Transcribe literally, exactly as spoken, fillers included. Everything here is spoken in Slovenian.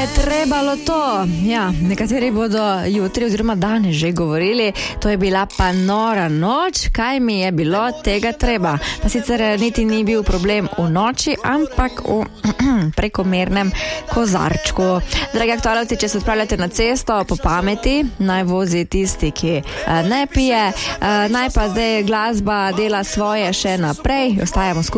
je trebalo to. Ja, nekateri bodo jutri oziroma danes že govorili, to je bila pa nora noč, kaj mi je bilo tega treba. Pa sicer niti ni bil problem v noči, ampak v prekomernem kozarčku. Dragi aktualci, če se odpravljate na cesto po pameti, naj vozi tisti, ki ne pije, naj pa zdaj glasba dela svoje še naprej, ostajamo skupaj.